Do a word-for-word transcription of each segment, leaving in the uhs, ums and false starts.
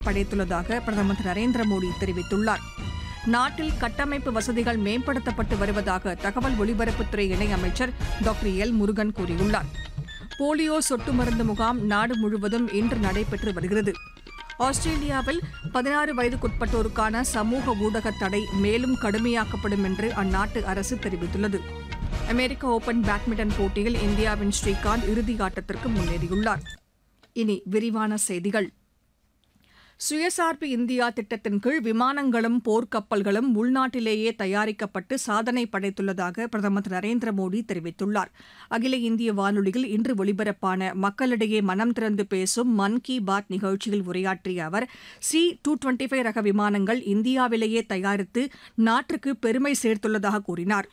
படைத்துள்ளதாக பிரதமர் திரு நரேந்திர மோடி தெரிவித்துள்ளார். நாட்டில் கட்டமைப்பு வசதிகள் மேம்படுத்தப்பட்டு வருவதாக தகவல் ஒலிபரப்புத்துறை இணையமைச்சர் டாக்டர் எல் முருகன் கூறியுள்ளார். போலியோ சொட்டு மருந்து முகாம் நாடு முழுவதும் இன்று நடைபெற்று வருகிறது. ஆஸ்திரேலியாவில் பதினாறு வயதுக்குட்பட்டோருக்கான சமூக ஊடக தடை மேலும் கடுமையாக்கப்படும் என்று அந்நாட்டு அரசு தெரிவித்துள்ளது. அமெரிக்க ஓபன் பேட்மிண்டன் போட்டியில் இந்தியாவின் ஸ்ரீகாந்த் இறுதி ஆட்டத்திற்கு முன்னேறியுள்ளார். இனி விரிவான செய்திகள். சுயசார்பு இந்தியா திட்டத்தின் கீழ் விமானங்களும் போர்க்கப்பல்களும் உள்நாட்டிலேயே தயாரிக்கப்பட்டு சாதனை படைத்துள்ளதாக பிரதமர் திரு நரேந்திர மோடி தெரிவித்துள்ளார். அகில இந்திய வானொலியில் இன்று ஒலிபரப்பான மக்களிடையே மனம் திறந்து பேசும் மன் கி பாத் நிகழ்ச்சியில் உரையாற்றிய அவர், சி டூ டுவெண்டி ஃபைவ் ரக விமானங்கள் இந்தியாவிலேயே தயாரித்து நாட்டிற்கு பெருமை சேர்த்துள்ளதாக கூறினார்.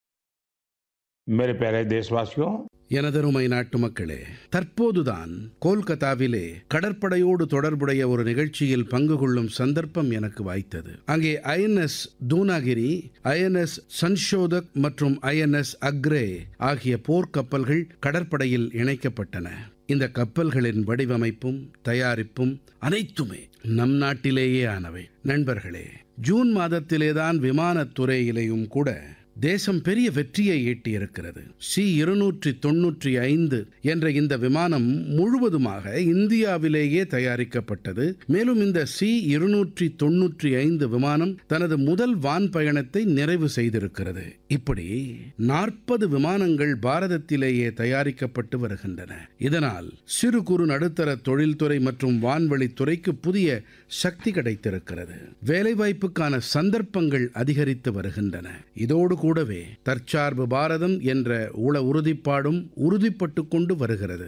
मेरे प्यारे देशवासियों, எனதருமை நாட்டு மக்களே, தற்போதுதான் கோல்கத்தாவிலே கடற்படையோடு தொடர்புடைய ஒரு நிகழ்ச்சியில் பங்கு கொள்ளும் சந்தர்ப்பம் எனக்கு வாய்த்தது. அங்கே ஐஎன்எஸ் தூனாகிரி, ஐஎன்எஸ் சன்ஷோதக் மற்றும் ஐஎன்எஸ் அக்ரே ஆகிய போர்க்கப்பல்கள் கடற்படையில் இணைக்கப்பட்டன. இந்த கப்பல்களின் வடிவமைப்பும் தயாரிப்பும் அனைத்துமே நம் நாட்டிலேயே ஆனவை. நண்பர்களே, ஜூன் மாதத்திலேதான் விமானத்துறையிலேயும் கூட தேசம் பெரிய வெற்றியை ஈட்டியிருக்கிறது. சி இருநூற்றி தொன்னூற்றி ஐந்து என்ற இந்த விமானம் முழுவதுமாக இந்தியாவிலேயே தயாரிக்கப்பட்டது. மேலும் இந்த சி இருநூற்றி தொன்னூற்றி ஐந்து விமானம் தனது முதல் வான் பயணத்தை நிறைவு செய்திருக்கிறது. இப்படி நாற்பது விமானங்கள் பாரதத்திலேயே தயாரிக்கப்பட்டு வருகின்றன. இதனால் சிறு குறு நடுத்தர தொழில்துறை மற்றும் வான்வழித்துறைக்கு புதிய சக்தி கிடைத்திருக்கிறது. வேலைவாய்ப்புக்கான சந்தர்ப்பங்கள் அதிகரித்து வருகின்றன. இதோடு கூடவே தற்சார்பு பாரதம் என்ற உள உறுதிப்பாடும் உறுதிப்பட்டுக் கொண்டு வருகிறது.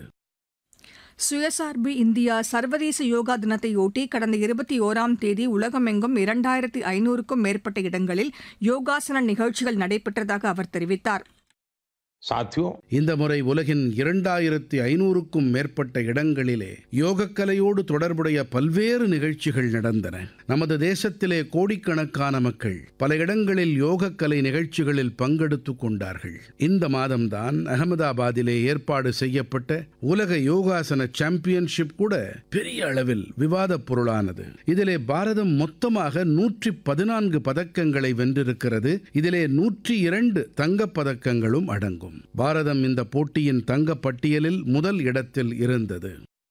சுயசார்பு இந்தியா சர்வதேச யோகா தினத்தையொட்டி கடந்த இருபத்தி ஓராம் தேதி உலகமெங்கும் இரண்டாயிரத்தி ஐநூறுக்கும் மேற்பட்ட இடங்களில் யோகாசன நிகழ்ச்சிகள் நடைபெற்றதாக அவர் தெரிவித்தார். साथियों, இந்த முறை உலகின் இரண்டாயிரத்தி ஐநூறுக்கும் மேற்பட்ட இடங்களிலே யோகக்கலையோடு தொடர்புடைய பல்வேறு நிகழ்ச்சிகள் நடந்தன. நமது தேசத்திலே கோடிக்கணக்கான மக்கள் பல இடங்களில் யோகக்கலை நிகழ்ச்சிகளில் பங்கெடுத்துக் கொண்டார்கள். இந்த மாதம்தான் அகமதாபாத்திலே ஏற்பாடு செய்யப்பட்ட உலக யோகாசன சாம்பியன்ஷிப் கூட பெரிய அளவில் விவாதப் பொருளானது. இதிலே பாரதம் மொத்தமாக நூற்றி பதினான்கு பதக்கங்களை வென்றிருக்கிறது. இதிலே நூற்றி இரண்டு தங்கப் பதக்கங்களும் அடங்கும். பாரதம் இந்த போட்டியின் தங்கப் பட்டியலில் முதல் இடத்தில் இருந்தது.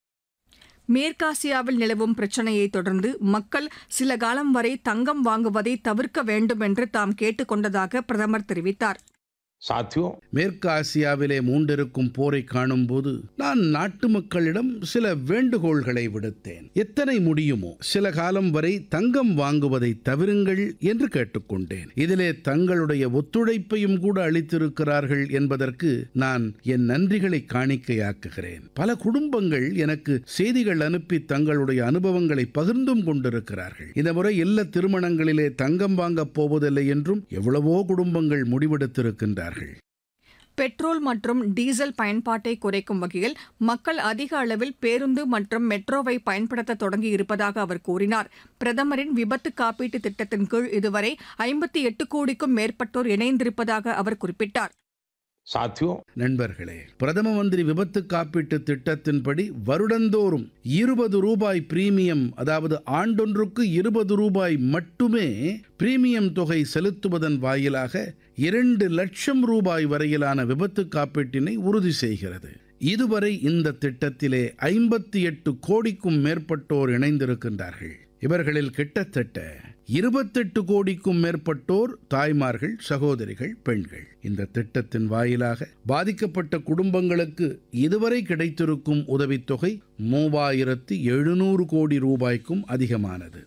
மேற்காசியாவில் நிலவும் பிரச்சினையை தொடர்ந்து மக்கள் சில காலம் வரை தங்கம் வாங்குவதை தவிர்க்க வேண்டும் என்று தாம் கேட்டுக் கொண்டதாக பிரதமர் தெரிவித்தார். साथियों, மேற்கு ஆசியாவிலே மூண்டிருக்கும் போரை காணும் போது நான் நாட்டு மக்களிடம் சில வேண்டுகோள்களை விடுத்தேன். எத்தனை முடியுமோ சில காலம் வரை தங்கம் வாங்குவதை தவிருங்கள் என்று கேட்டுக்கொண்டேன். இதிலே தங்களுடைய ஒத்துழைப்பையும் கூட அளித்திருக்கிறார்கள் என்பதற்கு நான் என் நன்றிகளை காணிக்கையாக்குகிறேன். பல குடும்பங்கள் எனக்கு செய்திகள் அனுப்பி தங்களுடைய அனுபவங்களை பகிர்ந்தும் கொண்டிருக்கிறார்கள். இந்த முறை எல்லா திருமணங்களிலே தங்கம் வாங்கப் போவதில்லை என்றும் எவ்வளவோ குடும்பங்கள் முடிவெடுத்திருக்கின்றார்கள். பெட்ரோல் மற்றும் டீசல் பயன்பாட்டை குறைக்கும் வகையில் மக்கள் அதிக அளவில் பேருந்து மற்றும் மெட்ரோவை பயன்படுத்த தொடங்கி இருப்பதாக அவர் கூறினார். பிரதமரின் விபத்து காப்பீட்டு திட்டத்தின் கீழ் இதுவரை ஐம்பத்தி எட்டு கோடிக்கும் மேற்பட்டோர் இணைந்திருப்பதாக அவர் குறிப்பிட்டார். साथियों, நண்பர்களே, பிரதம மந்திரி விபத்து காப்பீட்டு திட்டத்தின்படி வருடந்தோறும் இருபது ரூபாய் பிரீமியம், அதாவது ஆண்டொன்றுக்கு இருபது ரூபாய் மட்டுமே பிரீமியம் தொகை செலுத்துவதன் வாயிலாக இரண்டு லட்சம் ரூபாய் வரையிலான விபத்து காப்பீட்டினை உறுதி செய்கிறது. இதுவரை இந்த திட்டத்திலே ஐம்பத்தி எட்டு கோடிக்கும் மேற்பட்டோர் இணைந்திருக்கின்றார்கள். இவர்களில் கிட்டத்தட்ட இருபத்தெட்டு கோடிக்கும் மேற்பட்டோர் தாய்மார்கள், சகோதரிகள், பெண்கள். இந்த திட்டத்தின் வாயிலாக பாதிக்கப்பட்ட குடும்பங்களுக்கு இதுவரை கிடைத்திருக்கும் உதவித்தொகை மூவாயிரத்து எழுநூறு கோடி ரூபாய்க்கும் அதிகமானது.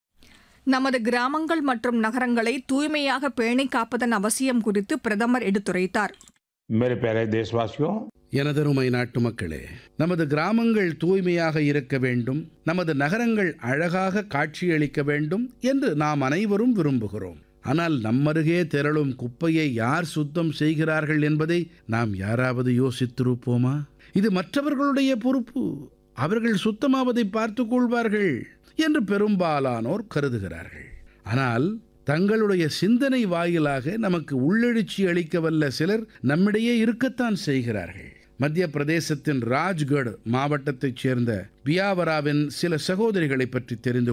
நமது கிராமங்கள் மற்றும் நகரங்களை தூய்மையாக பேணி காப்பதன் அவசியம் குறித்து பிரதமர் எடுத்துரைத்தார். मेरे प्यारे देशवासियों, எனதருமை நாட்டு மக்களே, நமது கிராமங்கள் தூய்மையாக இருக்க வேண்டும், நமது நகரங்கள் அழகாக காட்சியளிக்க வேண்டும் என்று நாம் அனைவரும் விரும்புகிறோம். ஆனால் நம்மருகே திரளும் குப்பையை யார் சுத்தம் செய்கிறார்கள் என்பதை நாம் யாராவது யோசித்திருப்போமா? இது மற்றவர்களுடைய பொறுப்பு, அவர்கள் சுத்தமாவதை பார்த்துக் கொள்வார்கள் என்று பெரும்பாலானோர் கருதுகிறார்கள். ஆனால் தங்களுடைய சிந்தனை வாயிலாக நமக்கு உள்ளெழுச்சி அளிக்க வல்ல சிலர் நம்மிடையே இருக்கத்தான் செய்கிறார்கள். மத்திய பிரதேசத்தின் ராஜ்கட் மாவட்டத்தைச் சேர்ந்த பியாவராவின் சில சகோதரிகளைப் பற்றி தெரிந்து